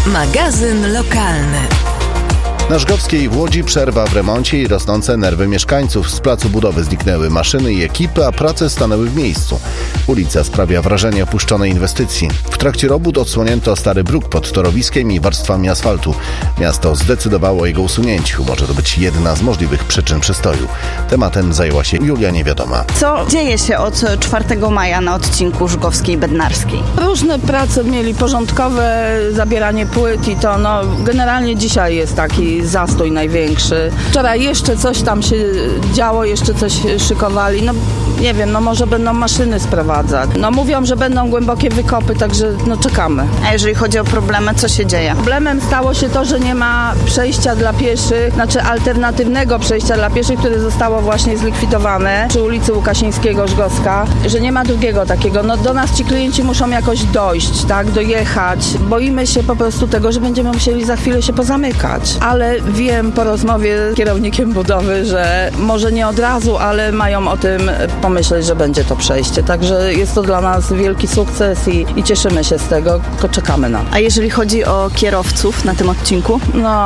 Magazyn lokalny. Na Żgowskiej w Łodzi przerwa w remoncie i rosnące nerwy mieszkańców. Z placu budowy zniknęły maszyny i ekipy, a prace stanęły w miejscu. Ulica sprawia wrażenie opuszczonej inwestycji. W trakcie robót odsłonięto stary bruk pod torowiskiem i warstwami asfaltu. Miasto zdecydowało o jego usunięciu. Może to być jedna z możliwych przyczyn przystoju. Tematem zajęła się Julia Niewiadoma. Co dzieje się od 4 maja na odcinku Żgowskiej-Bednarskiej? Różne prace mieli porządkowe, zabieranie płyt i to generalnie dzisiaj jest taki zastój największy. Wczoraj jeszcze coś tam się działo, jeszcze coś szykowali. Nie wiem, może będą maszyny sprowadzać. Mówią, że będą głębokie wykopy, także czekamy. A jeżeli chodzi o problemy, co się dzieje? Problemem stało się to, że nie ma przejścia dla pieszych, alternatywnego przejścia dla pieszych, które zostało właśnie zlikwidowane przy ulicy Łukasińskiego, Żgowska, że nie ma drugiego takiego. Do nas ci klienci muszą jakoś dojść, tak, dojechać. Boimy się po prostu tego, że będziemy musieli za chwilę się pozamykać. Ale wiem po rozmowie z kierownikiem budowy, że może nie od razu, ale mają o tym pomyśleć, że będzie to przejście. Także jest to dla nas wielki sukces i cieszymy się z tego, tylko czekamy na to. A jeżeli chodzi o kierowców na tym odcinku?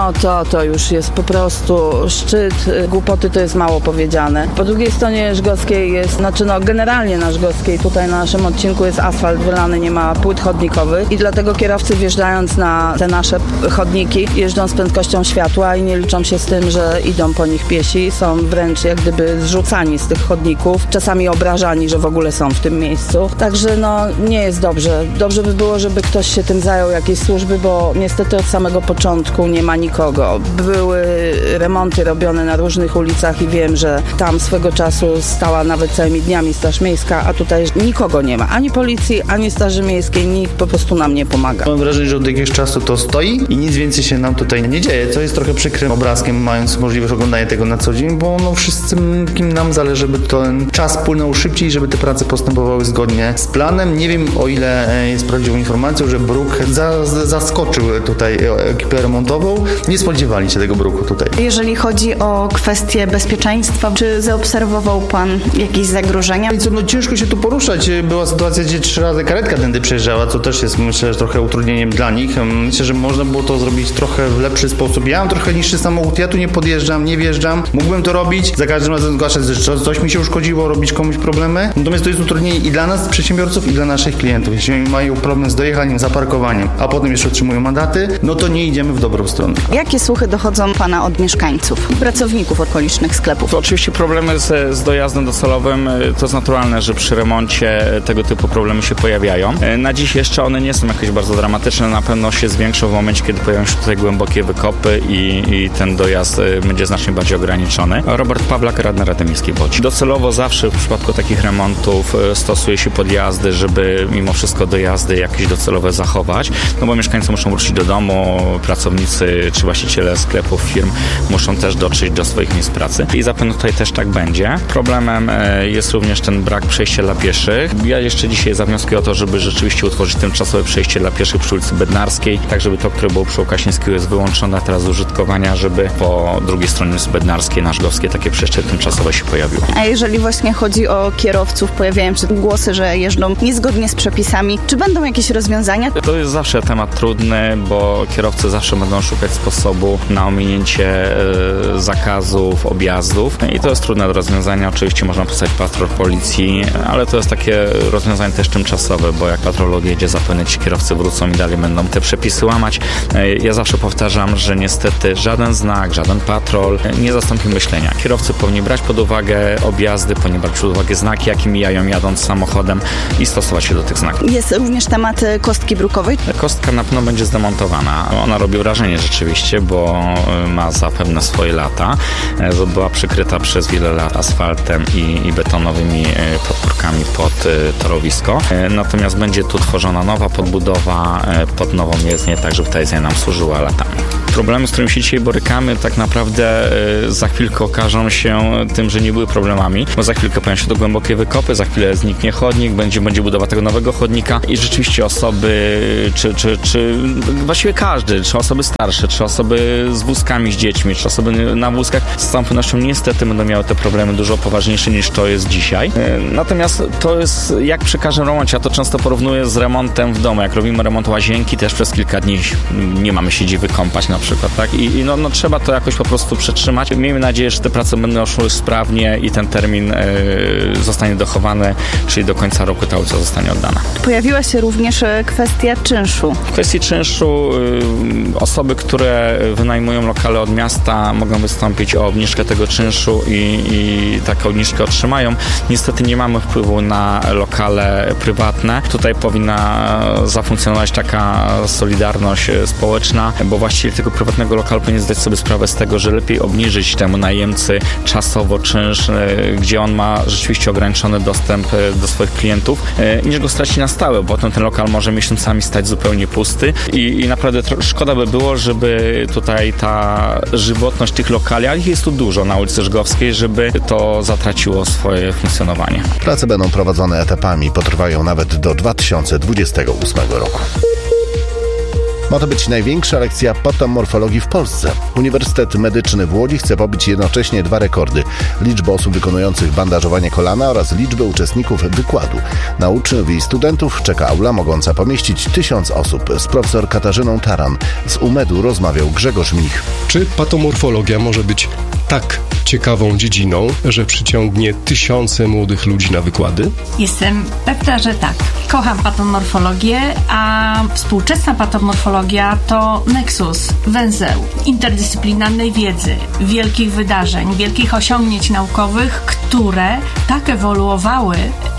To już jest po prostu szczyt. Głupoty to jest mało powiedziane. Po drugiej stronie Żgowskiej jest, generalnie na Żgowskiej, tutaj na naszym odcinku jest asfalt wylany, nie ma płyt chodnikowych i dlatego kierowcy wjeżdżając na te nasze chodniki jeżdżą z prędkością światła i nie liczą się z tym, że idą po nich piesi. Są wręcz jak gdyby zrzucani z tych chodników. Czasami obrażani, że w ogóle są w tym miejscu. Także nie jest dobrze. Dobrze by było, żeby ktoś się tym zajął, jakieś służby, bo niestety od samego początku nie ma nikogo. Były remonty robione na różnych ulicach i wiem, że tam swego czasu stała nawet całymi dniami Straż Miejska, a tutaj nikogo nie ma. Ani policji, ani Straży Miejskiej, nikt po prostu nam nie pomaga. Mam wrażenie, że od jakiegoś czasu to stoi i nic więcej się nam tutaj nie dzieje, co jest trochę przykrym obrazkiem, mając możliwość oglądania tego na co dzień, bo wszystkim nam zależy, żeby ten czas płynął szybciej, żeby te prace postępowały zgodnie z planem. Nie wiem, o ile jest prawdziwą informacją, że bruk zaskoczył tutaj ekipę remontową. Nie spodziewali się tego bruku tutaj. Jeżeli chodzi o kwestie bezpieczeństwa, czy zaobserwował Pan jakieś zagrożenia? Ciężko się tu poruszać. Była sytuacja, gdzie 3 razy karetka tędy przejeżdżała, co też jest, myślę, że trochę utrudnieniem dla nich. Myślę, że można było to zrobić trochę w lepszy sposób. Ja mam trochę niższy samochód, ja tu nie podjeżdżam, nie wjeżdżam. Mógłbym to robić, za każdym razem zgłaszać, że coś mi się uszkodziło, robić komuś problemy. Natomiast to jest utrudnienie i dla nas, przedsiębiorców, i dla naszych klientów. Jeśli oni mają problem z dojechaniem, zaparkowaniem, a potem jeszcze otrzymują mandaty, to nie idziemy w dobrą stronę. Jakie słuchy dochodzą Pana od mieszkańców i pracowników okolicznych sklepów? To oczywiście problemy z dojazdem docelowym, to jest naturalne, że przy remoncie tego typu problemy się pojawiają. Na dziś jeszcze one nie są jakieś bardzo dramatyczne, na pewno się zwiększą w momencie, kiedy pojawią się tutaj głębokie wykopy i ten dojazd będzie znacznie bardziej ograniczony. Robert Pawlak, radny Rady Miejskiej Łodzi. Docelowo zawsze w przypadku takich remontów stosuje się podjazdy, żeby mimo wszystko dojazdy jakieś docelowe zachować, bo mieszkańcy muszą wrócić do domu, pracownicy czy właściciele sklepów, firm muszą też dotrzeć do swoich miejsc pracy i zapewne tutaj też tak będzie. Problemem jest również ten brak przejścia dla pieszych. Ja jeszcze dzisiaj zawnioskuję o to, żeby rzeczywiście utworzyć tymczasowe przejście dla pieszych przy ulicy Bednarskiej, tak żeby to, które było przy Łukasińskiego jest wyłączone teraz z użytkowania, żeby po drugiej stronie z Bednarskiej na Żgowskiej takie przejście tymczasowe się pojawiło. A jeżeli właśnie chodzi o kierowców, pojawiają się głosy, że jeżdżą niezgodnie z przepisami. Czy będą jakieś rozwiązania? To jest zawsze temat trudny, bo kierowcy zawsze będą szukać sposobu na ominięcie zakazów, objazdów i to jest trudne do rozwiązania. Oczywiście można pisać patrol policji, ale to jest takie rozwiązanie też tymczasowe, bo jak patrol odjedzie, zapewne ci kierowcy wrócą i dalej będą te przepisy łamać. Ja zawsze powtarzam, że niestety żaden znak, żaden patrol nie zastąpi myślenia. Kierowcy powinni brać pod uwagę objazdy, powinni brać pod uwagę znaki, jakie mijają jadąc samochodem i stosować się do tych znaków. Jest również temat kostki brukowej. Kostka na pewno będzie zdemontowana. Ona robi wrażenie rzeczywiście, bo ma zapewne swoje lata. Była przykryta przez wiele lat asfaltem i betonowymi podpórkami pod torowisko. Natomiast będzie tu tworzona nowa podbudowa pod nową jezdnię, tak żeby ta jezdnia nam służyła latami. Problemy, z którymi się dzisiaj borykamy, tak naprawdę za chwilkę okażą się tym, że nie były problemami, bo za chwilkę pojawią się to głębokie wykopy, za chwilę zniknie chodnik, będzie budowa tego nowego chodnika i rzeczywiście osoby, czy właściwie każdy, czy osoby starsze, czy osoby z wózkami, z dziećmi, czy osoby na wózkach, z całą pewnością niestety będą miały te problemy dużo poważniejsze niż to jest dzisiaj. Natomiast to jest jak przy każdym remoncie, ja to często porównuję z remontem w domu. Jak robimy remont łazienki, też przez kilka dni nie mamy się gdzie wykąpać na przykład, tak? I trzeba to jakoś po prostu przetrzymać. Miejmy nadzieję, że te prace będą szły sprawnie i ten termin zostanie dochowany, czyli do końca roku ta ulica zostanie oddana. Pojawiła się również kwestia czynszu. W kwestii czynszu osoby, które wynajmują lokale od miasta, mogą wystąpić o obniżkę tego czynszu i taką obniżkę otrzymają. Niestety nie mamy wpływu na lokale prywatne. Tutaj powinna zafunkcjonować taka solidarność społeczna, bo właściciel tego prywatnego lokalu powinien zdać sobie sprawę z tego, że lepiej obniżyć temu najemcy czasowo czynsz, gdzie on ma rzeczywiście ograniczony dostęp do swoich klientów, niż go straci na stałe, bo potem ten lokal może miesiącami stać zupełnie pusty i naprawdę szkoda by było, żeby tutaj ta żywotność tych lokali, a ich jest tu dużo na ulicy Żgowskiej, żeby to zatraciło swoje funkcjonowanie. Prace będą prowadzone etapami, potrwają nawet do 2028 roku. Ma to być największa lekcja patomorfologii w Polsce. Uniwersytet Medyczny w Łodzi chce pobić jednocześnie 2 rekordy. Liczbę osób wykonujących bandażowanie kolana oraz liczbę uczestników wykładu. Na uczniów i studentów czeka aula mogąca pomieścić 1000 osób. Z profesor Katarzyną Taran z UMED-u rozmawiał Grzegorz Mnich. Czy patomorfologia może być tak ciekawą dziedziną, że przyciągnie tysiące młodych ludzi na wykłady? Jestem pewna, że tak. Kocham patomorfologię, a współczesna patomorfologia to neksus, węzeł interdyscyplinarnej wiedzy, wielkich wydarzeń, wielkich osiągnięć naukowych, które tak ewoluowały,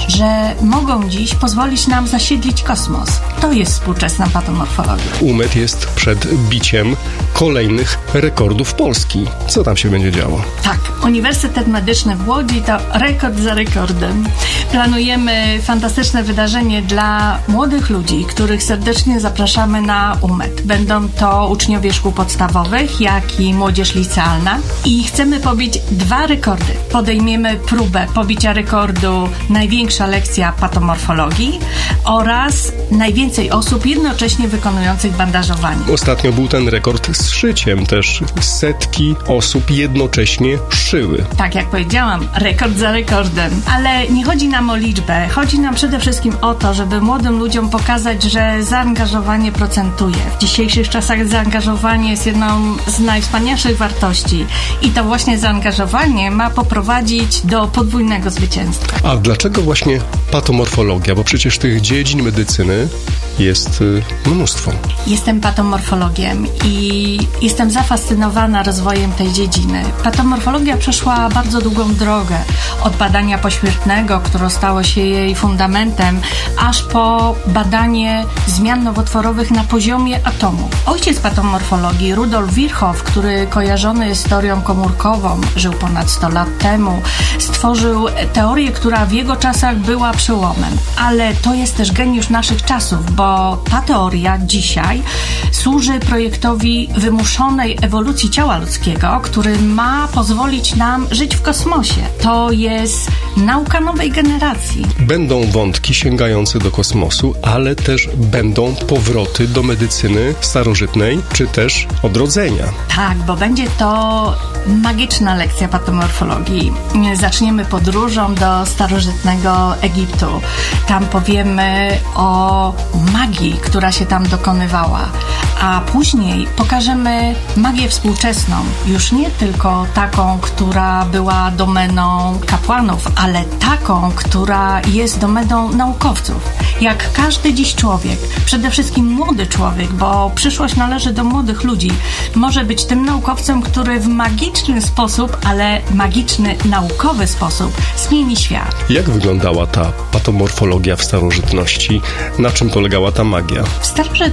że mogą dziś pozwolić nam zasiedlić kosmos. To jest współczesna patomorfologia. UMED jest przed biciem kolejnych rekordów Polski. Co tam się będzie działo? Tak, Uniwersytet Medyczny w Łodzi to rekord za rekordem. Planujemy fantastyczne wydarzenie dla młodych ludzi, których serdecznie zapraszamy na UMED. Będą to uczniowie szkół podstawowych, jak i młodzież licealna i chcemy pobić 2 rekordy. Podejmiemy próbę pobicia rekordu największa lekcja patomorfologii oraz najwięcej osób jednocześnie wykonujących bandażowanie. Ostatnio był ten rekord z szyciem, też setki osób jednocześnie szyły. Tak jak powiedziałam, rekord za rekordem. Ale nie chodzi nam o liczbę, chodzi nam przede wszystkim o to, żeby młodym ludziom pokazać, że zaangażowanie procentuje. W dzisiejszych czasach zaangażowanie jest jedną z najwspanialszych wartości i to właśnie zaangażowanie ma poprowadzić do podwójnego zwycięstwa. A dlaczego właśnie patomorfologia? Bo przecież tych dziedzin medycyny jest mnóstwo. Jestem patomorfologiem i jestem zafascynowana rozwojem tej dziedziny. Patomorfologia przeszła bardzo długą drogę. Od badania pośmiertnego, które stało się jej fundamentem, aż po badanie zmian nowotworowych na poziomie atomu. Ojciec patomorfologii, Rudolf Virchow, który kojarzony jest z teorią komórkową, żył ponad 100 lat temu, stworzył teorię, która w jego czasach była przełomem. Ale to jest też geniusz naszych czasów, bo ta teoria dzisiaj służy projektowi wymuszonej ewolucji ciała ludzkiego, który ma pozwolić nam żyć w kosmosie. To jest nauka nowej generacji. Będą wątki sięgające do kosmosu, ale też będą powroty do medycyny starożytnej, czy też odrodzenia. Tak, bo będzie to magiczna lekcja patomorfologii. Zaczniemy podróżą do starożytnego Egiptu. Tam powiemy o magii, która się tam dokonywała, a później pokażemy magię współczesną, już nie tylko taką, która była domeną kapłanów, ale taką, która jest domeną naukowców. Jak każdy dziś człowiek, przede wszystkim młody człowiek, bo przyszłość należy do młodych ludzi, może być tym naukowcem, który w magiczny sposób, ale magiczny, naukowy sposób zmieni świat. Jak wyglądała ta patomorfologia w starożytności? Na czym polegała ta magia? W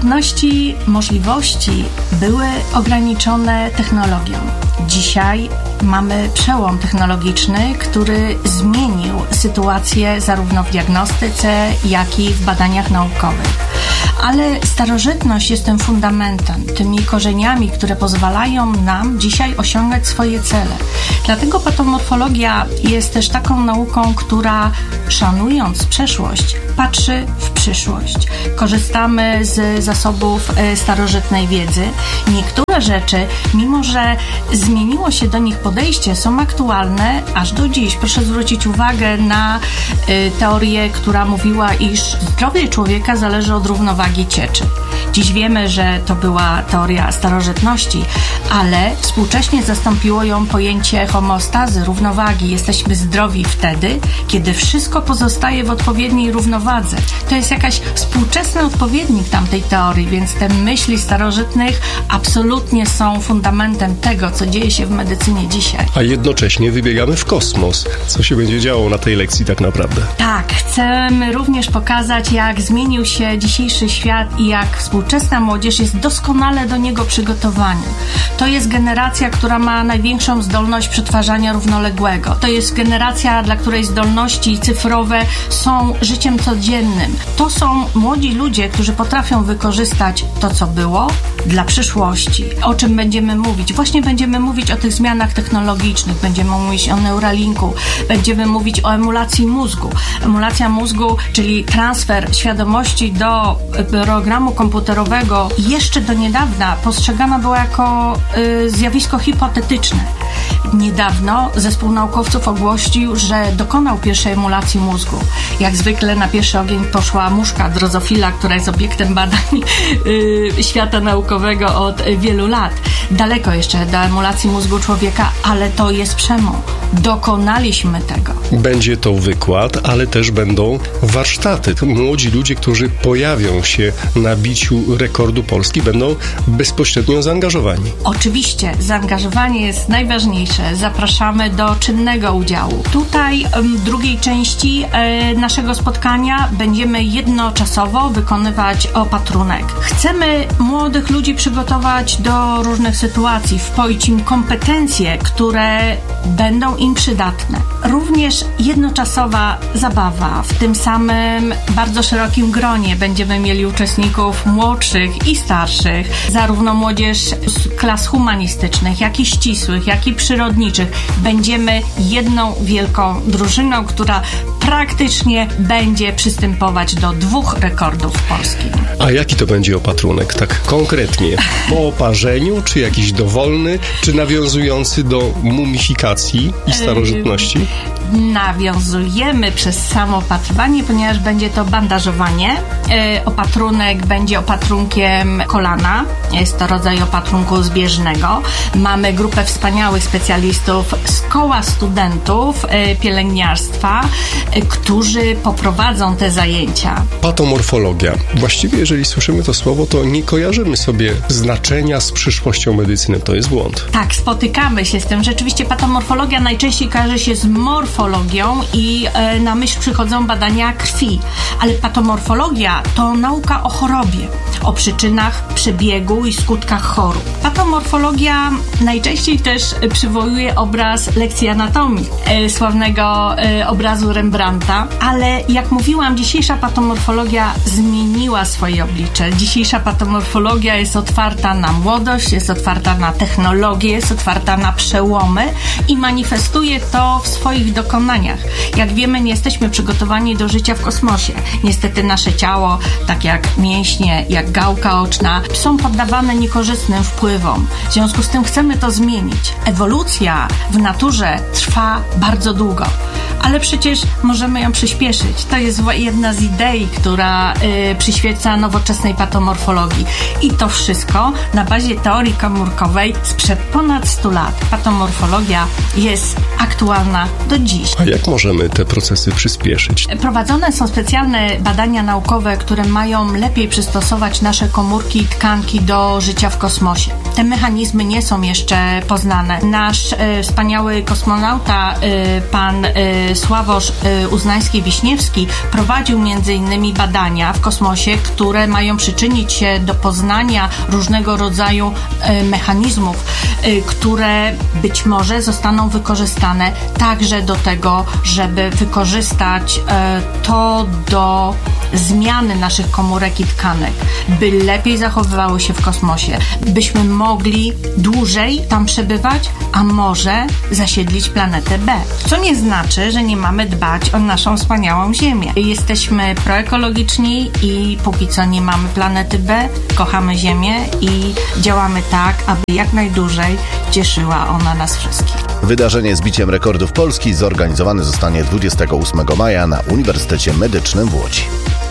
starożytności możliwości były ograniczone technologią. Dzisiaj mamy przełom technologiczny, który zmienił sytuację zarówno w diagnostyce, jak i w badaniach naukowych. Ale starożytność jest tym fundamentem, tymi korzeniami, które pozwalają nam dzisiaj osiągać swoje cele. Dlatego patomorfologia jest też taką nauką, która szanując przeszłość, patrzy w przyszłość. Korzystamy z zasobów starożytnej wiedzy. Niektóre rzeczy, mimo że zmieniło się do nich podejście, są aktualne aż do dziś. Proszę zwrócić uwagę na teorię, która mówiła, iż zdrowie człowieka zależy od równowagi cieczy. Dziś wiemy, że to była teoria starożytności, ale współcześnie zastąpiło ją pojęcie homeostazy, równowagi. Jesteśmy zdrowi wtedy, kiedy wszystko pozostaje w odpowiedniej równowadze. To jest jakaś współczesny odpowiednik tamtej teorii, więc te myśli starożytnych absolutnie są fundamentem tego, co dzieje się w medycynie dzisiaj. A jednocześnie wybiegamy w kosmos. Co się będzie działo na tej lekcji tak naprawdę? Tak, chcemy również pokazać, jak zmienił się dzisiejszy świat i jak współczesna młodzież jest doskonale do niego przygotowana. To jest generacja, która ma największą zdolność przetwarzania równoległego. To jest generacja, dla której zdolności cyfrowe są życiem codziennym. To są młodzi ludzie, którzy potrafią wykorzystać to, co było, dla przyszłości. O czym będziemy mówić? Właśnie będziemy mówić o tych zmianach technologicznych, będziemy mówić o Neuralinku, będziemy mówić o emulacji mózgu. Emulacja mózgu, czyli transfer świadomości do programu komputerowego, jeszcze do niedawna postrzegana była jako zjawisko hipotetyczne. Niedawno zespół naukowców ogłosił, że dokonał pierwszej emulacji mózgu. Jak zwykle na pierwszy ogień poszła muszka drozofila, która jest obiektem badań świata naukowego od wielu lat. Daleko jeszcze do emulacji mózgu człowieka, ale to jest przełom. Dokonaliśmy tego. Będzie to wykład, ale też będą warsztaty. Młodzi ludzie, którzy pojawią się na biciu rekordu Polski, będą bezpośrednio zaangażowani. Oczywiście, zaangażowanie jest najważniejsze. Zapraszamy do czynnego udziału. Tutaj w drugiej części naszego spotkania będziemy jednoczasowo wykonywać opatrunek. Chcemy młodych ludzi przygotować do różnych sytuacji, wpoić im kompetencje, które będą im przydatne. Również jednoczasowa zabawa. W tym samym bardzo szerokim gronie będziemy mieli uczestników młodszych i starszych, zarówno młodzież z klas humanistycznych, jak i ścisłych, jak i przyrodniczych. Będziemy jedną wielką drużyną, która praktycznie będzie przystępować do 2 rekordów Polski. A jaki to będzie opatrunek, tak konkretnie? Po oparzeniu, czy jakiś dowolny, czy nawiązujący do mumifikacji i starożytności? Nawiązujemy przez samo opatrywanie, ponieważ będzie to bandażowanie. Opatrunek będzie opatrunkiem kolana. Jest to rodzaj opatrunku zbieżnego. Mamy grupę wspaniałych specjalistów z koła studentów pielęgniarstwa, którzy poprowadzą te zajęcia. Patomorfologia. Właściwie, jeżeli słyszymy to słowo, to nie kojarzymy sobie znaczenia z przyszłością medycyny. To jest błąd. Tak, spotykamy się z tym. Rzeczywiście patomorfologia najczęściej kojarzy się z morfologią i na myśl przychodzą badania krwi. Ale patomorfologia to nauka o chorobie, o przyczynach przebiegu i skutkach chorób. Patomorfologia najczęściej też przywołuje obraz lekcji anatomii, sławnego obrazu Rembrandta, ale jak mówiłam, dzisiejsza patomorfologia zmieniła swoje oblicze. Dzisiejsza patomorfologia jest otwarta na młodość, jest otwarta na technologię, jest otwarta na przełomy i manifestuje to w swoich dokonaniach. Jak wiemy, nie jesteśmy przygotowani do życia w kosmosie. Niestety nasze ciało, tak jak mięśnie, jak gałka oczna, są poddawane niekorzystnym wpływom. W związku z tym chcemy to zmienić. Ewolucja w naturze trwa bardzo długo, ale przecież możemy ją przyspieszyć. To jest jedna z idei, która przyświeca nowoczesnej patomorfologii. I to wszystko na bazie teorii komórkowej sprzed ponad 100 lat. Patomorfologia jest aktualna do dziś. A jak możemy te procesy przyspieszyć? Prowadzone są specjalne badania naukowe, które mają lepiej przystosować nasze komórki i tkanki do życia w kosmosie. te mechanizmy nie są jeszcze poznane. Nasz wspaniały kosmonauta, pan Sławosz Uznański-Wiśniewski, prowadził między innymi badania w kosmosie, które mają przyczynić się do poznania różnego rodzaju mechanizmów, które być może zostaną wykorzystane także do tego, żeby wykorzystać to do zmiany naszych komórek i tkanek, by lepiej zachowywały się w kosmosie, byśmy mogli dłużej tam przebywać, a może zasiedlić planetę B. Co nie znaczy, że nie mamy dbać o naszą wspaniałą Ziemię. Jesteśmy proekologiczni i póki co nie mamy planety B, kochamy Ziemię i działamy tak, aby jak najdłużej cieszyła ona nas wszystkich. Wydarzenie z biciem rekordów Polski zorganizowane zostanie 28 maja na Uniwersytecie Medycznym w Łodzi.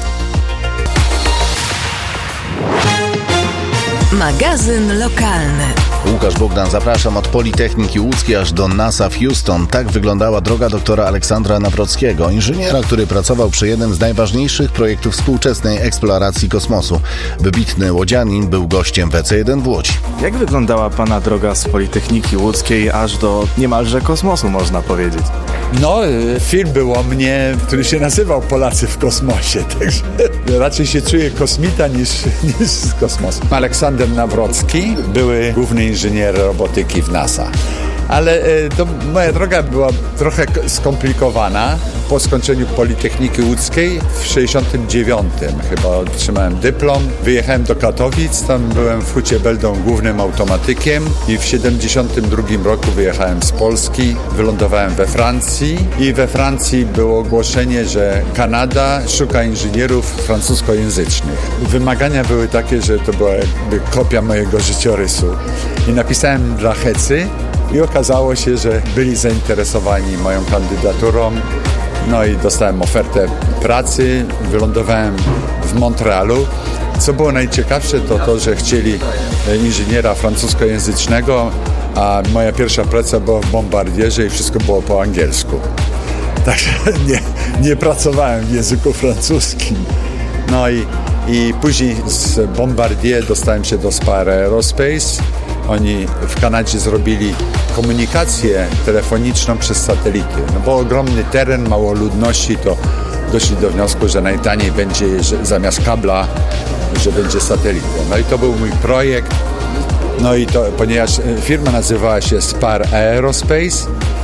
Magazyn lokalny. Łukasz Bogdan, zapraszam. Od Politechniki Łódzkiej aż do NASA w Houston. Tak wyglądała droga doktora Aleksandra Nawrockiego, inżyniera, który pracował przy jednym z najważniejszych projektów współczesnej eksploracji kosmosu. Wybitny łodzianin był gościem WC1 w Łodzi. Jak wyglądała pana droga z Politechniki Łódzkiej aż do niemalże kosmosu, można powiedzieć? No, film był o mnie, który się nazywał Polacy w kosmosie, także raczej się czuję kosmita niż z kosmosu. Aleksander Nawrocki, były główny inżynier robotyki w NASA. Ale moja droga była trochę skomplikowana. Po skończeniu Politechniki Łódzkiej w 69 chyba otrzymałem dyplom. Wyjechałem do Katowic, tam byłem w Hucie Beldą głównym automatykiem i w 72 roku wyjechałem z Polski, wylądowałem we Francji i we Francji było ogłoszenie, że Kanada szuka inżynierów francuskojęzycznych. Wymagania były takie, że to była jakby kopia mojego życiorysu i napisałem dla Hecy. I okazało się, że byli zainteresowani moją kandydaturą. No i dostałem ofertę pracy, wylądowałem w Montrealu. Co było najciekawsze, to to, że chcieli inżyniera francuskojęzycznego, a moja pierwsza praca była w Bombardierze i wszystko było po angielsku. Także nie pracowałem w języku francuskim. No i później z Bombardier dostałem się do Spire Aerospace. Oni w Kanadzie zrobili komunikację telefoniczną przez satelity. No bo ogromny teren, mało ludności, to doszli do wniosku, że najtaniej będzie, że zamiast kabla, że będzie satelitą. No i to był mój projekt. No i to, ponieważ firma nazywała się Spire Aerospace,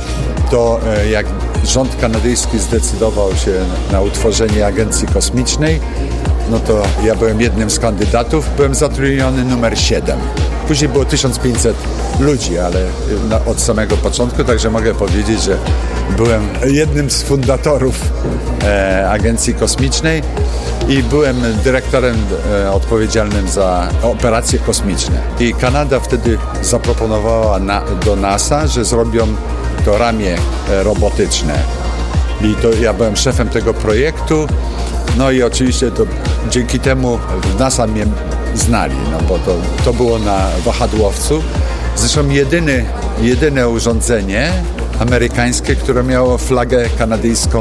to jak rząd kanadyjski zdecydował się na utworzenie agencji kosmicznej, no to ja byłem jednym z kandydatów, byłem zatrudniony numer 7. Później było 1500 ludzi, ale od samego początku, także mogę powiedzieć, że byłem jednym z fundatorów agencji kosmicznej i byłem dyrektorem odpowiedzialnym za operacje kosmiczne. I Kanada wtedy zaproponowała do NASA, że zrobią to ramię robotyczne. I to ja byłem szefem tego projektu. No i oczywiście to dzięki temu w NASA mnie znali, no bo to było na wahadłowcu. Zresztą jedyne urządzenie amerykańskie, które miało flagę kanadyjską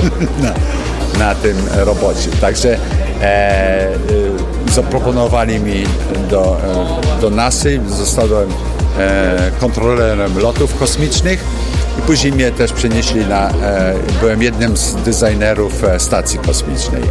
na tym robocie. Także zaproponowali mi do NASA, zostałem kontrolerem lotów kosmicznych i później mnie też przenieśli byłem jednym z designerów stacji kosmicznej.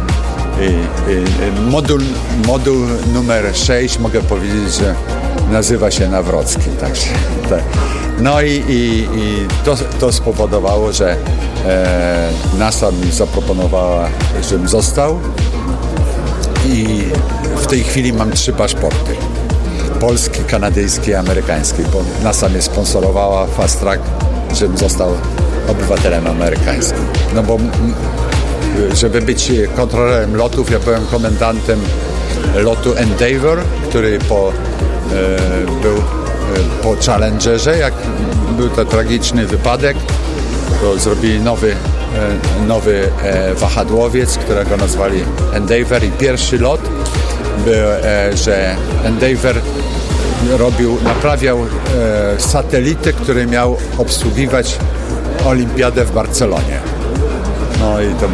Moduł numer 6 mogę powiedzieć, że nazywa się Nawrocki. Także, tak. No i to spowodowało, że NASA mi zaproponowała, żebym został i w tej chwili mam 3 paszporty. Polski, kanadyjski i amerykański, bo NASA mnie sponsorowała Fast Track, żebym został obywatelem amerykańskim. No bo żeby być kontrolerem lotów, ja byłem komendantem lotu Endeavour, który był po Challengerze, jak był to tragiczny wypadek, to zrobili nowy wahadłowiec, którego nazwali Endeavour i pierwszy lot był, że Endeavour naprawiał satelitę, który miał obsługiwać olimpiadę w Barcelonie. No i to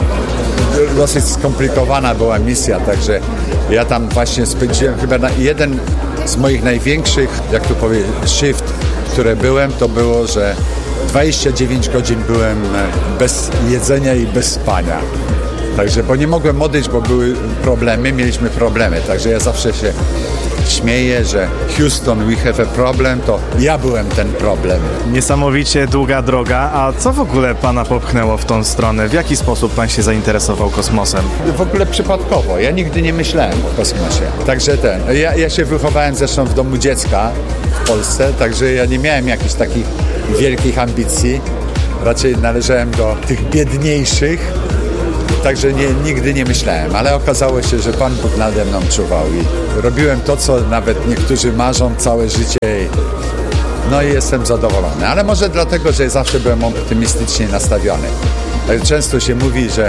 dosyć skomplikowana była misja, także ja tam właśnie spędziłem chyba z moich największych, jak tu powiem, shift, które byłem, to było, że 29 godzin byłem bez jedzenia i bez spania. Także, bo nie mogłem odejść, bo były problemy, mieliśmy problemy. Także ja zawsze się śmieję, że Houston, we have a problem, to ja byłem ten problem. Niesamowicie długa droga, a co w ogóle pana popchnęło w tą stronę? W jaki sposób pan się zainteresował kosmosem? W ogóle przypadkowo, ja nigdy nie myślałem o kosmosie. Także ja się wychowałem zresztą w domu dziecka w Polsce, także ja nie miałem jakichś takich wielkich ambicji. Raczej należałem do tych biedniejszych. Także nigdy nie myślałem, ale okazało się, że Pan Bóg nade mną czuwał i robiłem to, co nawet niektórzy marzą całe życie no i jestem zadowolony. Ale może dlatego, że zawsze byłem optymistycznie nastawiony. Często się mówi, że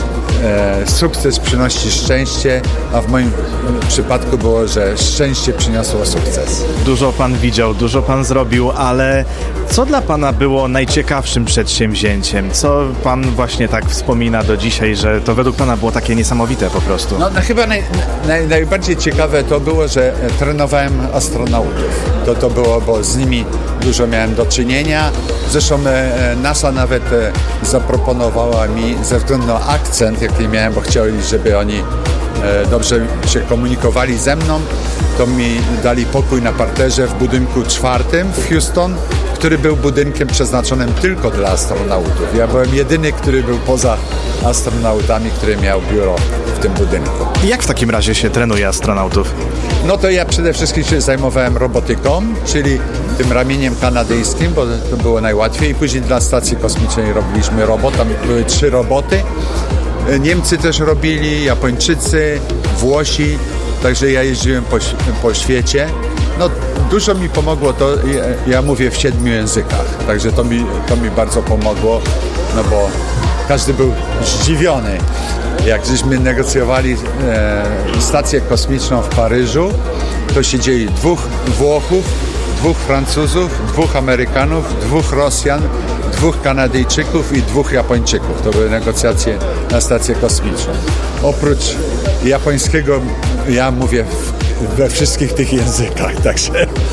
sukces przynosi szczęście, a w moim przypadku było, że szczęście przyniosło sukces. Dużo pan widział, dużo pan zrobił, ale co dla pana było najciekawszym przedsięwzięciem? Co pan właśnie tak wspomina do dzisiaj, że to według pana było takie niesamowite po prostu? No chyba najbardziej ciekawe to było, że trenowałem astronautów. To było, bo z nimi dużo miałem do czynienia. Zresztą NASA nawet zaproponowała mi, ze względu na akcent, jaki miałem, bo chcieli, żeby oni dobrze się komunikowali ze mną, to mi dali pokój na parterze w budynku 4 w Houston, który był budynkiem przeznaczonym tylko dla astronautów. Ja byłem jedyny, który był poza astronautami, który miał biuro w tym budynku. Jak w takim razie się trenuje astronautów? No to ja przede wszystkim się zajmowałem robotyką, czyli tym ramieniem kanadyjskim, bo to było najłatwiej. I później dla stacji kosmicznej robiliśmy robot, tam były 3 roboty. Niemcy też robili, Japończycy, Włosi, także ja jeździłem po świecie. No dużo mi pomogło to, ja mówię w 7 językach, także to mi bardzo pomogło, no bo każdy był zdziwiony. Jak żeśmy negocjowali stację kosmiczną w Paryżu, to siedzieli 2 Włochów, 2 Francuzów, 2 Amerykanów, 2 Rosjan, 2 Kanadyjczyków i 2 Japończyków. To były negocjacje na stację kosmiczną. Oprócz japońskiego ja mówię we wszystkich tych językach, także,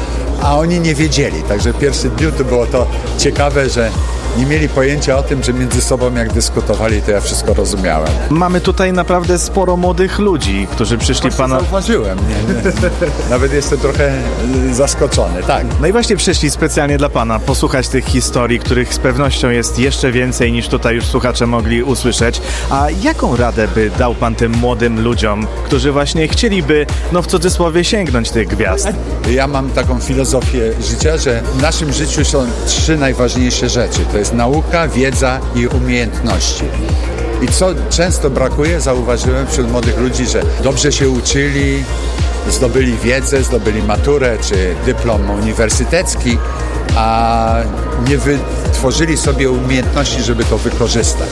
a oni nie wiedzieli. Także w pierwszym dniu to było to ciekawe, że nie mieli pojęcia o tym, że między sobą jak dyskutowali, to ja wszystko rozumiałem. Mamy tutaj naprawdę sporo młodych ludzi, którzy przyszli pana... Zauważyłem. Nie. Nawet jestem trochę zaskoczony, tak. No i właśnie przyszli specjalnie dla pana posłuchać tych historii, których z pewnością jest jeszcze więcej niż tutaj już słuchacze mogli usłyszeć. A jaką radę by dał pan tym młodym ludziom, którzy właśnie chcieliby, no w cudzysłowie, sięgnąć tych gwiazd? Ja mam taką filozofię życia, że w naszym życiu są 3 najważniejsze rzeczy. To jest nauka, wiedza i umiejętności. I co często brakuje, zauważyłem wśród młodych ludzi, że dobrze się uczyli, zdobyli wiedzę, zdobyli maturę czy dyplom uniwersytecki, a nie wytworzyli sobie umiejętności, żeby to wykorzystać.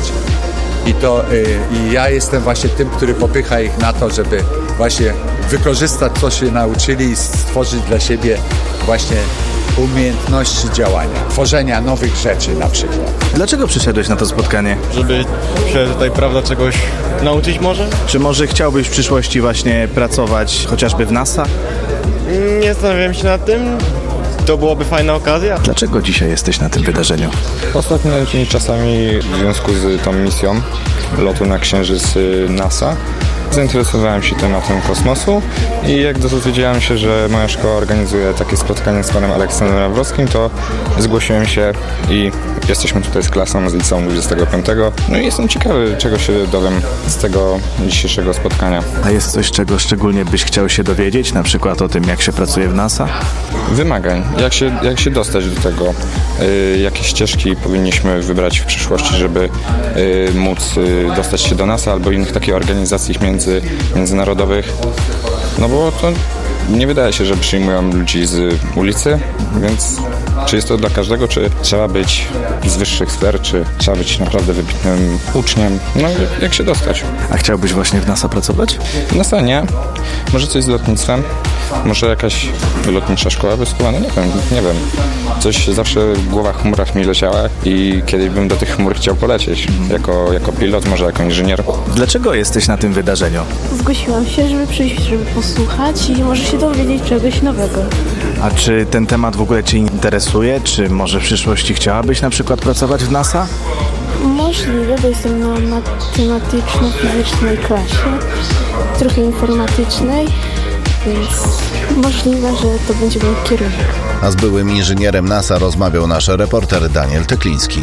I ja jestem właśnie tym, który popycha ich na to, żeby właśnie wykorzystać, co się nauczyli i stworzyć dla siebie właśnie umiejętności działania, tworzenia nowych rzeczy na przykład. Dlaczego przyszedłeś na to spotkanie? Żeby się tutaj, prawda, czegoś nauczyć może? Czy może chciałbyś w przyszłości właśnie pracować chociażby w NASA? Nie zastanawiam się nad tym. To byłaby fajna okazja. Dlaczego dzisiaj jesteś na tym wydarzeniu? Ostatnimi czasami w związku z tą misją lotu na Księżyc NASA zainteresowałem się tematem kosmosu i jak dowiedziałem się, że moja szkoła organizuje takie spotkanie z panem Aleksandrem Nawrockim, to zgłosiłem się i jesteśmy tutaj z klasą z liceum 25. No i jestem ciekawy, czego się dowiem z tego dzisiejszego spotkania. A jest coś, czego szczególnie byś chciał się dowiedzieć, na przykład o tym, jak się pracuje w NASA? Wymagań, jak się dostać do tego, jakie ścieżki powinniśmy wybrać w przyszłości, żeby móc dostać się do NASA albo innych takich organizacji międzynarodowych, no bo to nie wydaje się, że przyjmują ludzi z ulicy, więc czy jest to dla każdego, czy trzeba być z wyższych sfer, czy trzeba być naprawdę wybitnym uczniem, no jak się dostać. A chciałbyś właśnie w NASA pracować? W NASA nie, może coś z lotnictwem, Może jakaś lotnicza szkoła wojskowa? No nie wiem. Coś zawsze głowa w chmurach mi leciała i kiedyś bym do tych chmur chciał polecieć. Jako pilot, może jako inżynier. Dlaczego jesteś na tym wydarzeniu? Zgłosiłam się, żeby przyjść, żeby posłuchać i może się dowiedzieć czegoś nowego. A czy ten temat w ogóle Cię interesuje? Czy może w przyszłości chciałabyś na przykład pracować w NASA? Możliwe, bo jestem na matematyczno-fizycznej klasie, trochę informatycznej, więc możliwe, że to będzie mój kierunek. A z byłym inżynierem NASA rozmawiał nasz reporter Daniel Tekliński.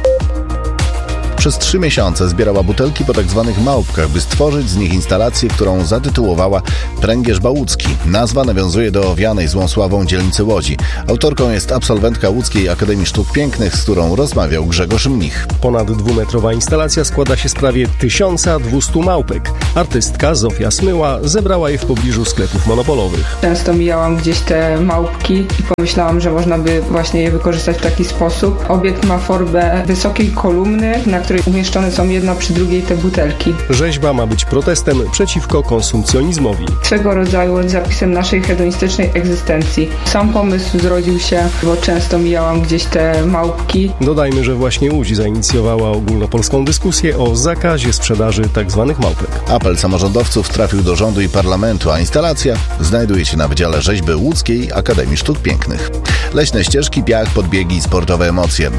Przez 3 miesiące zbierała butelki po tak zwanych małpkach, by stworzyć z nich instalację, którą zatytułowała Pręgierz Bałucki. Nazwa nawiązuje do owianej złą sławą dzielnicy Łodzi. Autorką jest absolwentka Łódzkiej Akademii Sztuk Pięknych, z którą rozmawiał Grzegorz Mnich. Ponad 2-metrowa instalacja składa się z prawie 1200 małpek. Artystka Zofia Smyła zebrała je w pobliżu sklepów monopolowych. Często mijałam gdzieś te małpki i pomyślałam, że można by właśnie je wykorzystać w taki sposób. Obiekt ma formę wysokiej kolumny, na której umieszczone są jedna przy drugiej te butelki. Rzeźba ma być protestem przeciwko konsumpcjonizmowi. Swego rodzaju zapisem naszej hedonistycznej egzystencji. Sam pomysł zrodził się, bo często mijałam gdzieś te małpki. Dodajmy, że właśnie Łódź zainicjowała ogólnopolską dyskusję o zakazie sprzedaży tzw. małpek. Apel samorządowców trafił do rządu i parlamentu, a instalacja znajduje się na Wydziale Rzeźby Łódzkiej Akademii Sztuk Pięknych. Leśne ścieżki, piach, podbiegi i sportowe emocje.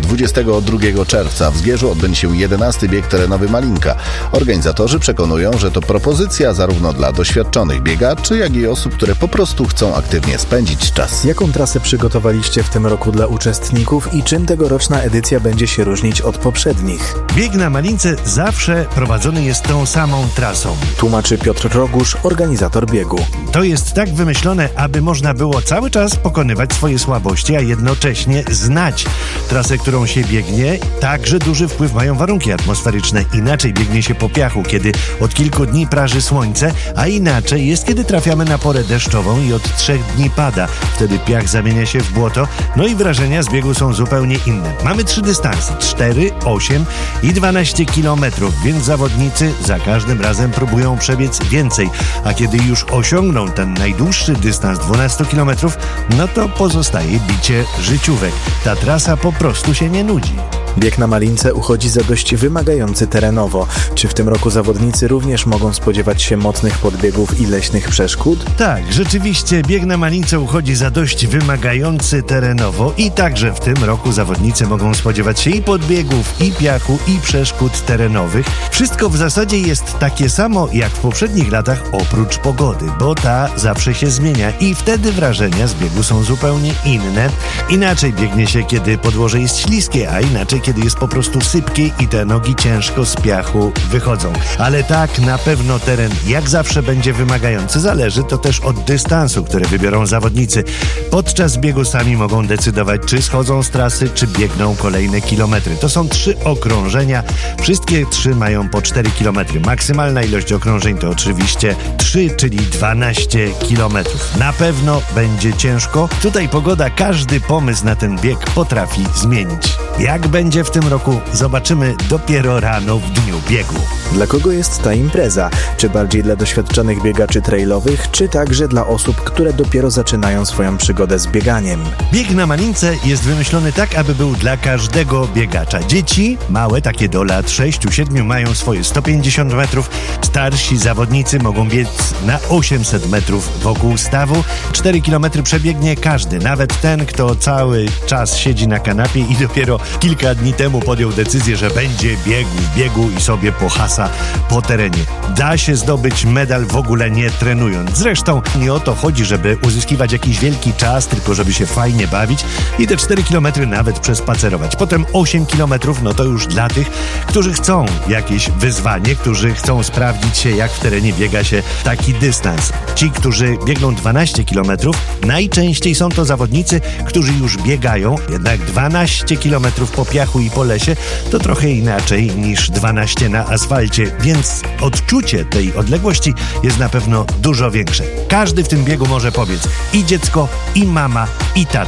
22 czerwca w Zgierzu odbędzie się 11. bieg terenowy Malinka. Organizatorzy przekonują, że to propozycja zarówno dla doświadczonych biegaczy, jak i osób, które po prostu chcą aktywnie spędzić czas. Jaką trasę przygotowaliście w tym roku dla uczestników i czym tegoroczna edycja będzie się różnić od poprzednich? Bieg na Malince zawsze prowadzony jest tą samą trasą. Tłumaczy Piotr Rogusz, organizator biegu. To jest tak wymyślone, aby można było cały czas pokonywać swoje słabości, a jednocześnie znać trasę, którą się biegnie. Także duży wpływ mają warunki atmosferyczne. Inaczej biegnie się po piachu, kiedy od kilku dni praży słońce, a inaczej jest, kiedy trafiamy na porę deszczową i od 3 dni pada. Wtedy piach zamienia się w błoto, no i wrażenia z biegu są zupełnie inne. Mamy 3 dystanse, 4, 8 i 12 kilometrów, więc zawodnicy za każdym razem próbują przebiec więcej, a kiedy już osiągną ten najdłuższy dystans 12 kilometrów, no to pozostaje bicie życiówek. Ta trasa po prostu się nie nudzi. Bieg na Malince uchodzi za dość wymagający terenowo. Czy w tym roku zawodnicy również mogą spodziewać się mocnych podbiegów i leśnych przeszkód? Tak, rzeczywiście bieg na Malince uchodzi za dość wymagający terenowo i także w tym roku zawodnicy mogą spodziewać się i podbiegów, i piachu, i przeszkód terenowych. Wszystko w zasadzie jest takie samo jak w poprzednich latach, oprócz pogody, bo ta zawsze się zmienia i wtedy wrażenia z biegu są zupełnie inne. Inaczej biegnie się, kiedy podłoże jest śliskie, a inaczej, kiedy jest po prostu sypkie i te nogi ciężko z piachu wychodzą. Ale tak, na pewno teren jak zawsze będzie wymagający. Zależy to też od dystansu, który wybiorą zawodnicy. Podczas biegu sami mogą decydować, czy schodzą z trasy, czy biegną kolejne kilometry. To są 3 okrążenia. Wszystkie 3 mają po 4 kilometry. Maksymalna ilość okrążeń to oczywiście 3, czyli 12 kilometrów. Na pewno będzie ciężko. Tutaj pogoda każdy pomysł na ten bieg potrafi zmienić. Jak będzie w tym roku, zobaczymy dopiero rano w dniu biegu. Dla kogo jest ta impreza? Czy bardziej dla doświadczonych biegaczy trailowych, czy także dla osób, które dopiero zaczynają swoją przygodę z bieganiem? Bieg na Malince jest wymyślony tak, aby był dla każdego biegacza. Dzieci, małe, takie do lat 6-7, mają swoje 150 metrów. Starsi zawodnicy mogą biec na 800 metrów wokół stawu. 4 kilometry przebiegnie każdy, nawet ten, kto cały czas siedzi na kanapie i dopiero kilka dni temu podjął decyzję, że będzie biegł w biegu i sobie pohasa po terenie. Da się zdobyć medal w ogóle nie trenując. Zresztą nie o to chodzi, żeby uzyskiwać jakiś wielki czas, tylko żeby się fajnie bawić i te 4 kilometry nawet przespacerować. Potem 8 kilometrów, no to już dla tych, którzy chcą jakieś wyzwanie, którzy chcą sprawdzić się, jak w terenie biega się taki dystans. Ci, którzy biegną 12 kilometrów, najczęściej są to zawodnicy, którzy już biegają, jednak 12 kilometrów po piachu i po lesie to trochę inaczej niż 12 na asfalcie, więc odczucie tej odległości jest na pewno dużo większe. Każdy w tym biegu może pobiec, i dziecko, i mama, i tata.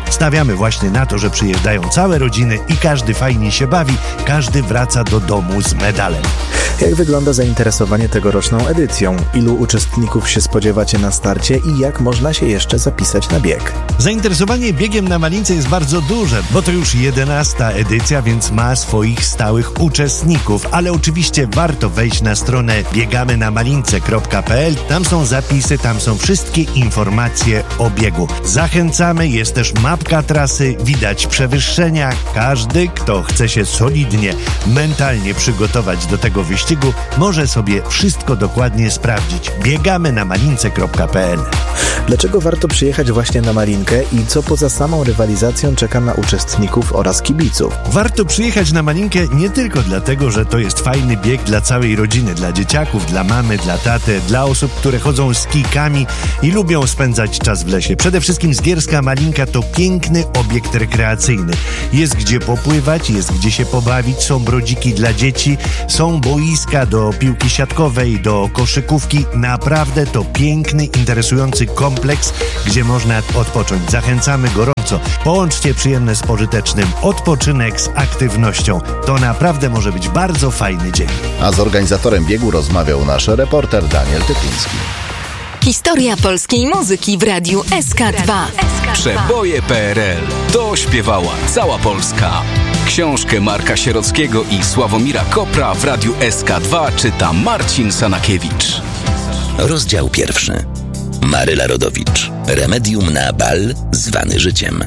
Stawiamy właśnie na to, że przyjeżdżają całe rodziny i każdy fajnie się bawi, każdy wraca do domu z medalem. Jak wygląda zainteresowanie tegoroczną edycją? Ilu uczestników się spodziewacie na starcie i jak można się jeszcze zapisać na bieg? Zainteresowanie biegiem na Malince jest bardzo duże, bo to już 11. edycja, więc ma swoich stałych uczestników, ale oczywiście warto wejść na stronę biegamynamalince.pl. Tam są zapisy, tam są wszystkie informacje o biegu. Zachęcamy, jest też mapka trasy, widać przewyższenia. Każdy, kto chce się solidnie, mentalnie przygotować do tego wyścigu, może sobie wszystko dokładnie sprawdzić. Biegamynamalince.pl. Dlaczego warto przyjechać właśnie na Malinkę i co poza samą rywalizacją czeka na uczestników oraz kibiców? Warto przyjechać na Malinkę nie tylko dlatego, że to jest fajny bieg dla całej rodziny, dla dzieciaków, dla mamy, dla taty, dla osób, które chodzą z kijkami i lubią spędzać czas w lesie. Przede wszystkim Zgierska Malinka to piękny obiekt rekreacyjny. Jest gdzie popływać, jest gdzie się pobawić, są brodziki dla dzieci, są boiska do piłki siatkowej, do koszykówki. Naprawdę to piękny, interesujący kompleks, gdzie można odpocząć. Zachęcamy gorąco. Połączcie przyjemne z pożytecznym. Odpoczynek z aktywnością. To naprawdę może być bardzo fajny dzień. A z organizatorem biegu rozmawiał nasz reporter Daniel Typiński. Historia polskiej muzyki w radiu SK2. Przeboje PRL. To śpiewała cała Polska. Książkę Marka Sierockiego i Sławomira Kopra w radiu SK2 czyta Marcin Sanakiewicz. Rozdział 1. Maryla Rodowicz. Remedium na bal zwany życiem.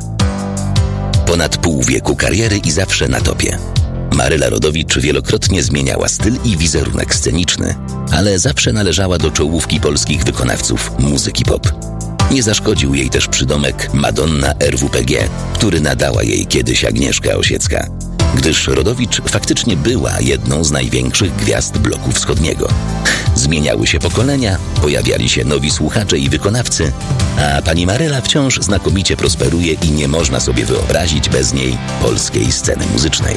Ponad pół wieku kariery i zawsze na topie. Maryla Rodowicz wielokrotnie zmieniała styl i wizerunek sceniczny, ale zawsze należała do czołówki polskich wykonawców muzyki pop. Nie zaszkodził jej też przydomek Madonna RWPG, który nadała jej kiedyś Agnieszka Osiecka, gdyż Rodowicz faktycznie była jedną z największych gwiazd bloku wschodniego. Zmieniały się pokolenia, pojawiali się nowi słuchacze i wykonawcy, a pani Maryla wciąż znakomicie prosperuje i nie można sobie wyobrazić bez niej polskiej sceny muzycznej.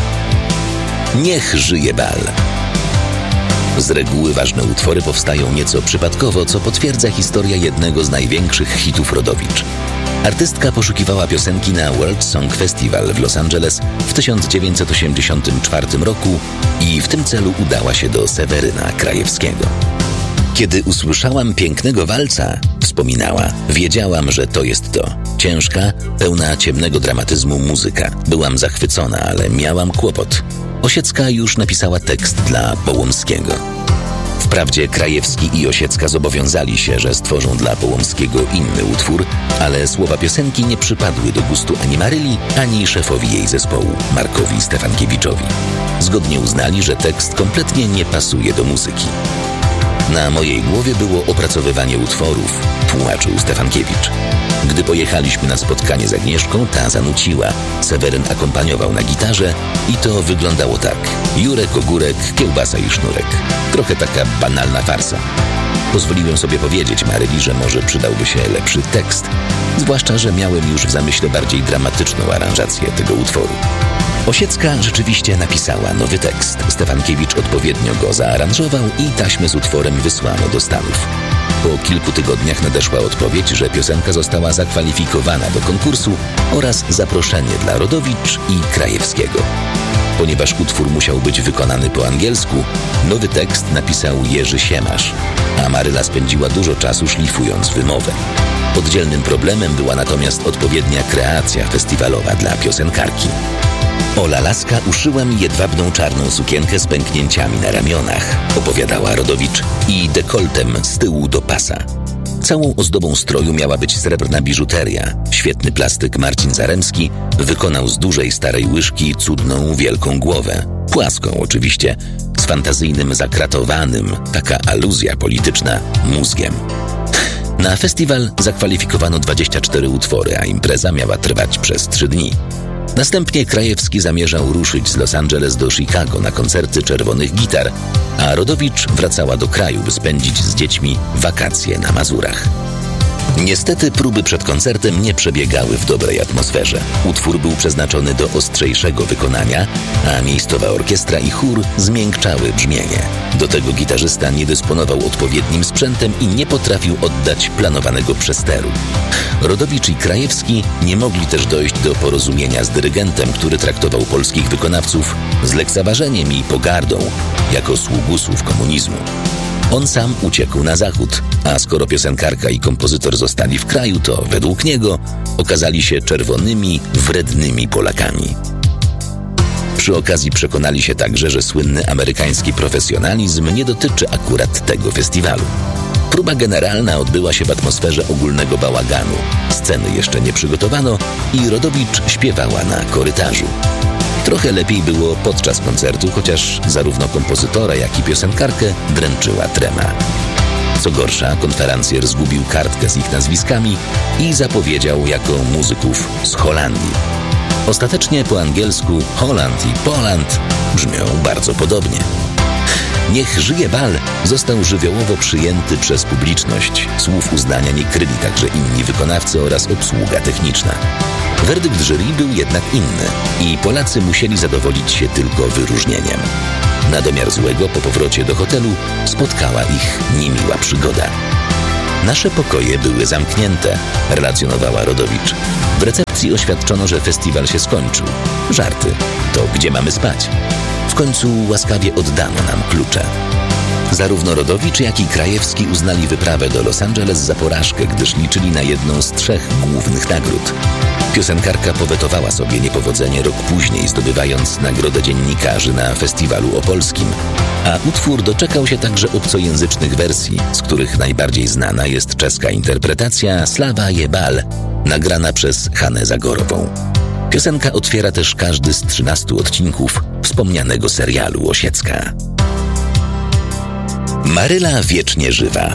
Niech żyje bal. Z reguły ważne utwory powstają nieco przypadkowo, co potwierdza historia jednego z największych hitów Rodowicz. Artystka poszukiwała piosenki na World Song Festival w Los Angeles w 1984 roku i w tym celu udała się do Seweryna Krajewskiego. Kiedy usłyszałam pięknego walca, wspominała, wiedziałam, że to jest to. Ciężka, pełna ciemnego dramatyzmu muzyka. Byłam zachwycona, ale miałam kłopot. Osiecka już napisała tekst dla Połomskiego. Wprawdzie Krajewski i Osiecka zobowiązali się, że stworzą dla Połomskiego inny utwór, ale słowa piosenki nie przypadły do gustu ani Maryli, ani szefowi jej zespołu, Markowi Stefankiewiczowi. Zgodnie uznali, że tekst kompletnie nie pasuje do muzyki. Na mojej głowie było opracowywanie utworów, tłumaczył Stefankiewicz. Gdy pojechaliśmy na spotkanie z Agnieszką, ta zanuciła. Seweryn akompaniował na gitarze i to wyglądało tak. Jurek, ogórek, kiełbasa i sznurek. Trochę taka banalna farsa. Pozwoliłem sobie powiedzieć Maryli, że może przydałby się lepszy tekst. Zwłaszcza, że miałem już w zamyśle bardziej dramatyczną aranżację tego utworu. Osiecka rzeczywiście napisała nowy tekst. Stefankiewicz odpowiednio go zaaranżował i taśmę z utworem wysłano do Stanów. Po kilku tygodniach nadeszła odpowiedź, że piosenka została zakwalifikowana do konkursu oraz zaproszenie dla Rodowicz i Krajewskiego. Ponieważ utwór musiał być wykonany po angielsku, nowy tekst napisał Jerzy Siemasz, a Maryla spędziła dużo czasu szlifując wymowę. Oddzielnym problemem była natomiast odpowiednia kreacja festiwalowa dla piosenkarki. Ola Laska uszyła mi jedwabną czarną sukienkę z pęknięciami na ramionach, opowiadała Rodowicz, i dekoltem z tyłu do pasa. Całą ozdobą stroju miała być srebrna biżuteria. Świetny plastyk Marcin Zaremski wykonał z dużej starej łyżki cudną wielką głowę. Płaską oczywiście, z fantazyjnym zakratowanym, taka aluzja polityczna, mózgiem. Na festiwal zakwalifikowano 24 utwory, a impreza miała trwać przez 3 dni. Następnie Krajewski zamierzał ruszyć z Los Angeles do Chicago na koncerty Czerwonych Gitar, a Rodowicz wracała do kraju, by spędzić z dziećmi wakacje na Mazurach. Niestety próby przed koncertem nie przebiegały w dobrej atmosferze. Utwór był przeznaczony do ostrzejszego wykonania, a miejscowa orkiestra i chór zmiękczały brzmienie. Do tego gitarzysta nie dysponował odpowiednim sprzętem i nie potrafił oddać planowanego przesteru. Rodowicz i Krajewski nie mogli też dojść do porozumienia z dyrygentem, który traktował polskich wykonawców z lekceważeniem i pogardą, jako sługusów komunizmu. On sam uciekł na zachód, a skoro piosenkarka i kompozytor zostali w kraju, to według niego okazali się czerwonymi, wrednymi Polakami. Przy okazji przekonali się także, że słynny amerykański profesjonalizm nie dotyczy akurat tego festiwalu. Próba generalna odbyła się w atmosferze ogólnego bałaganu. Sceny jeszcze nie przygotowano i Rodowicz śpiewała na korytarzu. Trochę lepiej było podczas koncertu, chociaż zarówno kompozytora, jak i piosenkarkę dręczyła trema. Co gorsza, konferencjer zgubił kartkę z ich nazwiskami i zapowiedział jako muzyków z Holandii. Ostatecznie po angielsku Holland i Poland brzmią bardzo podobnie. Niech żyje bal został żywiołowo przyjęty przez publiczność. Słów uznania nie kryli także inni wykonawcy oraz obsługa techniczna. Werdykt jury był jednak inny i Polacy musieli zadowolić się tylko wyróżnieniem. Na domiar złego po powrocie do hotelu spotkała ich niemiła przygoda. Nasze pokoje były zamknięte, relacjonowała Rodowicz. W recepcji oświadczono, że festiwal się skończył. Żarty. To gdzie mamy spać? W końcu łaskawie oddano nam klucze. Zarówno Rodowicz, jak i Krajewski uznali wyprawę do Los Angeles za porażkę, gdyż liczyli na jedną z 3 głównych nagród. Piosenkarka powetowała sobie niepowodzenie rok później, zdobywając nagrodę dziennikarzy na festiwalu opolskim, a utwór doczekał się także obcojęzycznych wersji, z których najbardziej znana jest czeska interpretacja Sława je bal, nagrana przez Hannę Zagorową. Piosenka otwiera też każdy z 13 odcinków wspomnianego serialu Osiecka. Maryla wiecznie żywa.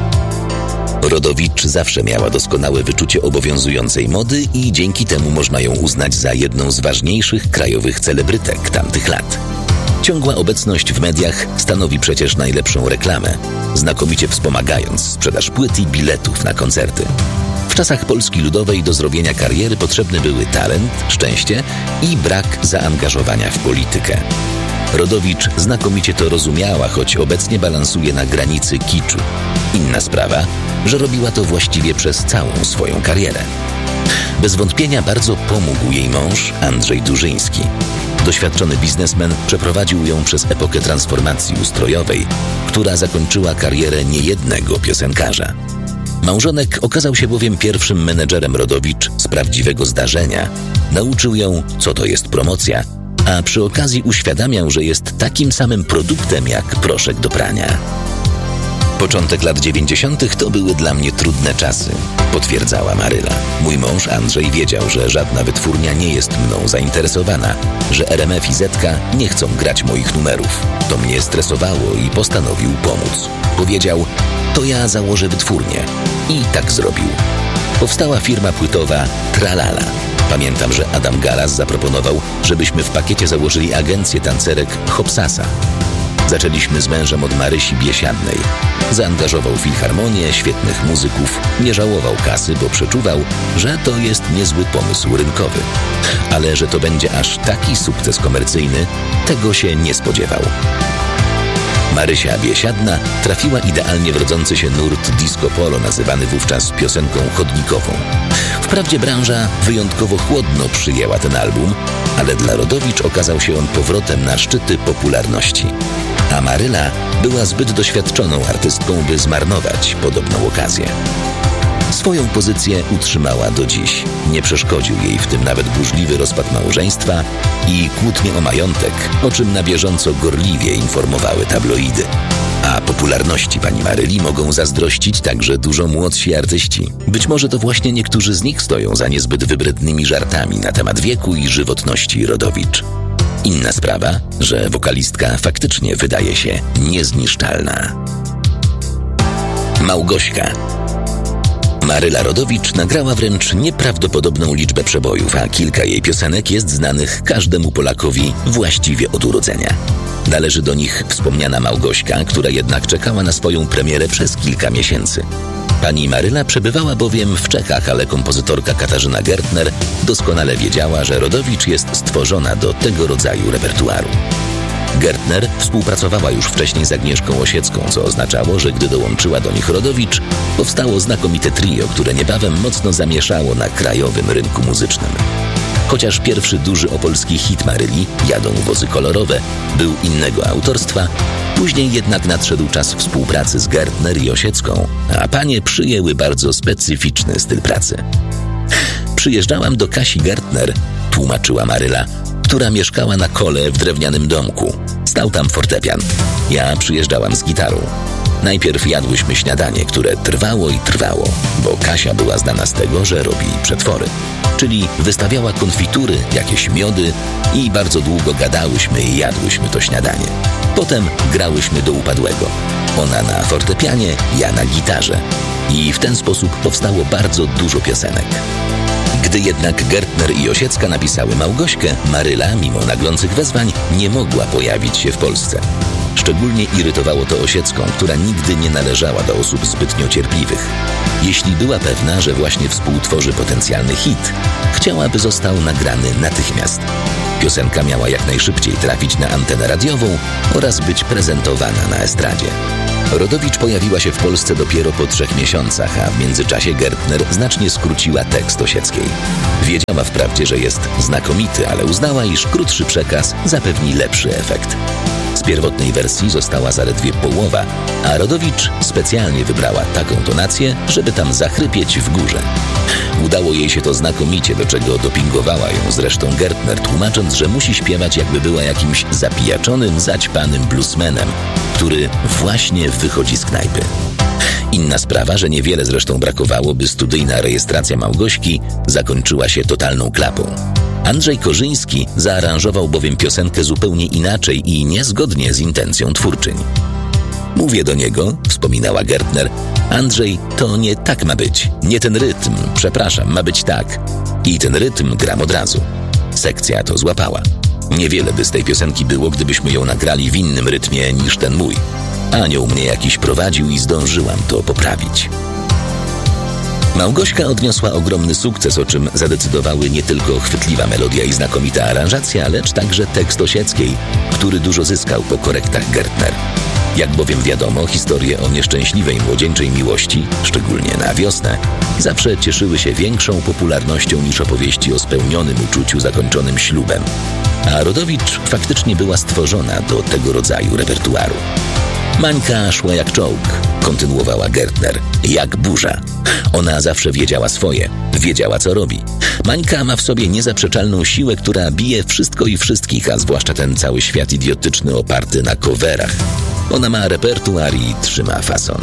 Rodowicz zawsze miała doskonałe wyczucie obowiązującej mody i dzięki temu można ją uznać za jedną z ważniejszych krajowych celebrytek tamtych lat. Ciągła obecność w mediach stanowi przecież najlepszą reklamę, znakomicie wspomagając sprzedaż płyt i biletów na koncerty. W czasach Polski Ludowej do zrobienia kariery potrzebne były talent, szczęście i brak zaangażowania w politykę. Rodowicz znakomicie to rozumiała, choć obecnie balansuje na granicy kiczu. Inna sprawa, że robiła to właściwie przez całą swoją karierę. Bez wątpienia bardzo pomógł jej mąż Andrzej Durzyński. Doświadczony biznesmen przeprowadził ją przez epokę transformacji ustrojowej, która zakończyła karierę niejednego piosenkarza. Małżonek okazał się bowiem pierwszym menedżerem Rodowicz z prawdziwego zdarzenia. Nauczył ją, co to jest promocja, a przy okazji uświadamiał, że jest takim samym produktem jak proszek do prania. Początek lat 90. to były dla mnie trudne czasy, potwierdzała Maryla. Mój mąż Andrzej wiedział, że żadna wytwórnia nie jest mną zainteresowana, że RMF i Zetka nie chcą grać moich numerów. To mnie stresowało i postanowił pomóc. Powiedział, to ja założę wytwórnię. I tak zrobił. Powstała firma płytowa Tralala. Pamiętam, że Adam Galas zaproponował, żebyśmy w pakiecie założyli agencję tancerek Hopsasa. Zaczęliśmy z mężem od Marysi Biesiadnej. Zaangażował filharmonię, świetnych muzyków, nie żałował kasy, bo przeczuwał, że to jest niezły pomysł rynkowy. Ale że to będzie aż taki sukces komercyjny, tego się nie spodziewał. Marysia Biesiadna trafiła idealnie w rodzący się nurt disco polo, nazywany wówczas piosenką chodnikową. Wprawdzie branża wyjątkowo chłodno przyjęła ten album, ale dla Rodowicz okazał się on powrotem na szczyty popularności. A Maryla była zbyt doświadczoną artystką, by zmarnować podobną okazję. Swoją pozycję utrzymała do dziś. Nie przeszkodził jej w tym nawet burzliwy rozpad małżeństwa i kłótnie o majątek, o czym na bieżąco gorliwie informowały tabloidy. A popularności pani Maryli mogą zazdrościć także dużo młodsi artyści. Być może to właśnie niektórzy z nich stoją za niezbyt wybrednymi żartami na temat wieku i żywotności Rodowicz. Inna sprawa, że wokalistka faktycznie wydaje się niezniszczalna. Małgośka. Maryla Rodowicz nagrała wręcz nieprawdopodobną liczbę przebojów, a kilka jej piosenek jest znanych każdemu Polakowi właściwie od urodzenia. Należy do nich wspomniana Małgośka, która jednak czekała na swoją premierę przez kilka miesięcy. Pani Maryla przebywała bowiem w Czechach, ale kompozytorka Katarzyna Gertner doskonale wiedziała, że Rodowicz jest stworzona do tego rodzaju repertuaru. Gertner współpracowała już wcześniej z Agnieszką Osiecką, co oznaczało, że gdy dołączyła do nich Rodowicz, powstało znakomite trio, które niebawem mocno zamieszało na krajowym rynku muzycznym. Chociaż pierwszy duży opolski hit Maryli, Jadą wozy kolorowe, był innego autorstwa, później jednak nadszedł czas współpracy z Gertner i Osiecką, a panie przyjęły bardzo specyficzny styl pracy. Przyjeżdżałam do Kasi Gertner, tłumaczyła Maryla, która mieszkała na kole w drewnianym domku. Stał tam fortepian. Ja przyjeżdżałam z gitarą. Najpierw jadłyśmy śniadanie, które trwało i trwało, bo Kasia była znana z tego, że robi przetwory. Czyli wystawiała konfitury, jakieś miody i bardzo długo gadałyśmy i jadłyśmy to śniadanie. Potem grałyśmy do upadłego. Ona na fortepianie, ja na gitarze. I w ten sposób powstało bardzo dużo piosenek. Gdy jednak Gertner i Osiecka napisały Małgośkę, Maryla, mimo naglących wezwań, nie mogła pojawić się w Polsce. Szczególnie irytowało to Osiecką, która nigdy nie należała do osób zbytnio cierpliwych. Jeśli była pewna, że właśnie współtworzy potencjalny hit, chciałaby został nagrany natychmiast. Piosenka miała jak najszybciej trafić na antenę radiową oraz być prezentowana na estradzie. Rodowicz pojawiła się w Polsce dopiero po 3 miesiącach, a w międzyczasie Gertner znacznie skróciła tekst Osieckiej. Wiedziała wprawdzie, że jest znakomity, ale uznała, iż krótszy przekaz zapewni lepszy efekt. Z pierwotnej wersji została zaledwie połowa, a Rodowicz specjalnie wybrała taką tonację, żeby tam zachrypieć w górze. Udało jej się to znakomicie, do czego dopingowała ją zresztą Gertner, tłumacząc, że musi śpiewać, jakby była jakimś zapijaczonym, zaćpanym bluesmanem, który właśnie wychodzi z knajpy. Inna sprawa, że niewiele zresztą brakowało, by studyjna rejestracja Małgośki zakończyła się totalną klapą. Andrzej Korzyński zaaranżował bowiem piosenkę zupełnie inaczej i niezgodnie z intencją twórczyń. Mówię do niego, wspominała Gertner, Andrzej, to nie tak ma być, nie ten rytm, przepraszam, ma być tak. I ten rytm gram od razu. Sekcja to złapała. Niewiele by z tej piosenki było, gdybyśmy ją nagrali w innym rytmie niż ten mój. Anioł mnie jakiś prowadził i zdążyłam to poprawić. Małgośka odniosła ogromny sukces, o czym zadecydowały nie tylko chwytliwa melodia i znakomita aranżacja, lecz także tekst Osieckiej, który dużo zyskał po korektach Gertner. Jak bowiem wiadomo, historie o nieszczęśliwej młodzieńczej miłości, szczególnie na wiosnę, zawsze cieszyły się większą popularnością niż opowieści o spełnionym uczuciu zakończonym ślubem. A Rodowicz faktycznie była stworzona do tego rodzaju repertuaru. Mańka szła jak czołg, kontynuowała Gertner, jak burza. Ona zawsze wiedziała swoje, wiedziała co robi. Mańka ma w sobie niezaprzeczalną siłę, która bije wszystko i wszystkich, a zwłaszcza ten cały świat idiotyczny oparty na coverach. Ona ma repertuar i trzyma fason.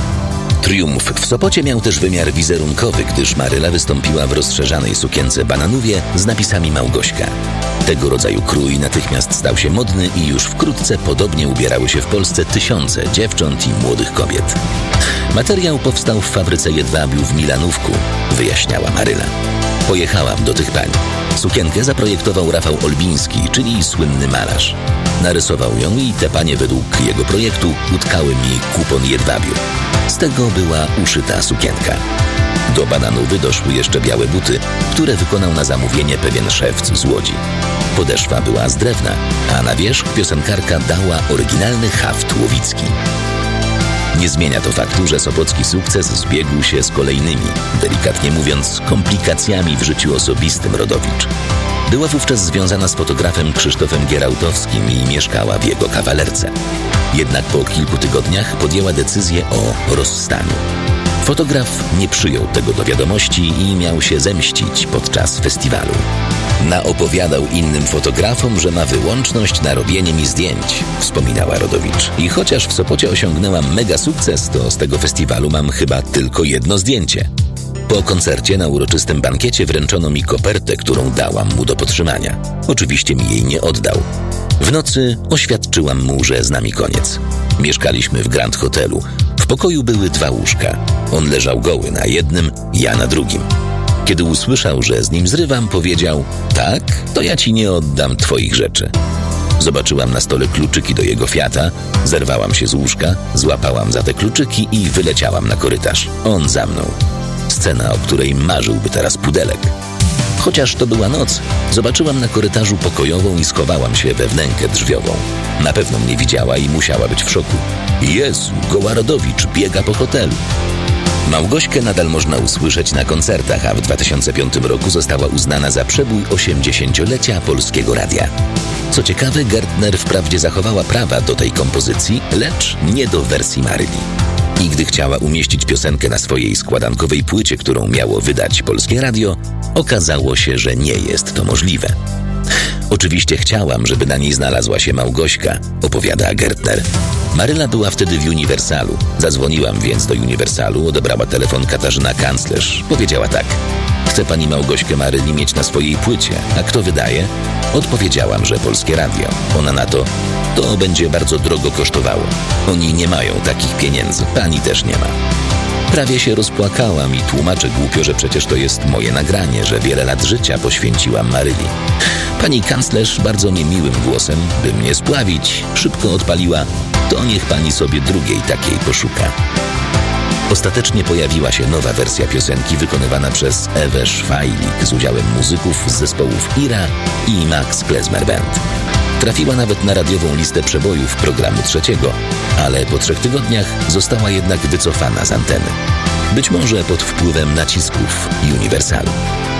Triumf w Sopocie miał też wymiar wizerunkowy, gdyż Maryla wystąpiła w rozszerzanej sukience bananowie z napisami Małgośka. Tego rodzaju krój natychmiast stał się modny i już wkrótce podobnie ubierały się w Polsce tysiące dziewcząt i młodych kobiet. Materiał powstał w fabryce Jedwabiu w Milanówku, wyjaśniała Maryla. Pojechałam do tych pań. Sukienkę zaprojektował Rafał Olbiński, czyli słynny malarz. Narysował ją i te panie według jego projektu utkały mi kupon Jedwabiu. Z tego była uszyta sukienka. Do bananowy doszły jeszcze białe buty, które wykonał na zamówienie pewien szewc z Łodzi. Podeszwa była z drewna, a na wierzch piosenkarka dała oryginalny haft łowicki. Nie zmienia to faktu, że sopocki sukces zbiegł się z kolejnymi, delikatnie mówiąc, komplikacjami w życiu osobistym Rodowicz. Była wówczas związana z fotografem Krzysztofem Gierałtowskim i mieszkała w jego kawalerce. Jednak po kilku tygodniach podjęła decyzję o rozstaniu. Fotograf nie przyjął tego do wiadomości i miał się zemścić podczas festiwalu. Naopowiadał innym fotografom, że ma wyłączność na robienie mi zdjęć, wspominała Rodowicz. I chociaż w Sopocie osiągnęłam mega sukces, to z tego festiwalu mam chyba tylko jedno zdjęcie. Po koncercie na uroczystym bankiecie wręczono mi kopertę, którą dałam mu do podtrzymania. Oczywiście mi jej nie oddał. W nocy oświadczyłam mu, że z nami koniec. Mieszkaliśmy w Grand Hotelu. W pokoju były 2 łóżka. On leżał goły na jednym, ja na drugim. Kiedy usłyszał, że z nim zrywam, powiedział: tak, to ja ci nie oddam twoich rzeczy. Zobaczyłam na stole kluczyki do jego Fiata, zerwałam się z łóżka, złapałam za te kluczyki i wyleciałam na korytarz. On za mną. Scena, o której marzyłby teraz Pudelek. Chociaż to była noc, zobaczyłam na korytarzu pokojową i schowałam się we wnękę drzwiową. Na pewno mnie widziała i musiała być w szoku. Jezu, Goła Rodowicz biega po hotelu. Małgośkę nadal można usłyszeć na koncertach, a w 2005 roku została uznana za przebój 80-lecia Polskiego Radia. Co ciekawe, Gertner wprawdzie zachowała prawa do tej kompozycji, lecz nie do wersji Maryli. I gdy chciała umieścić piosenkę na swojej składankowej płycie, którą miało wydać Polskie Radio, okazało się, że nie jest to możliwe. Oczywiście chciałam, żeby na niej znalazła się Małgośka, opowiada Gertner. Maryla była wtedy w Uniwersalu. Zadzwoniłam więc do Uniwersalu, odebrała telefon Katarzyna Kanclerz. Powiedziała tak: chce pani Małgośkę Maryli mieć na swojej płycie, a kto wydaje? Odpowiedziałam, że Polskie Radio. Ona na to: to będzie bardzo drogo kosztowało. Oni nie mają takich pieniędzy, pani też nie ma. Prawie się rozpłakałam i tłumaczę głupio, że przecież to jest moje nagranie, że wiele lat życia poświęciłam Maryli. Pani kanclerz bardzo niemiłym głosem, by mnie spławić, szybko odpaliła: to niech pani sobie drugiej takiej poszuka. Ostatecznie pojawiła się nowa wersja piosenki wykonywana przez Ewę Szwajlik z udziałem muzyków z zespołów Ira i Max Klezmer Band. Trafiła nawet na radiową listę przebojów programu trzeciego, ale po 3 tygodniach została jednak wycofana z anteny. Być może pod wpływem nacisków Uniwersalu.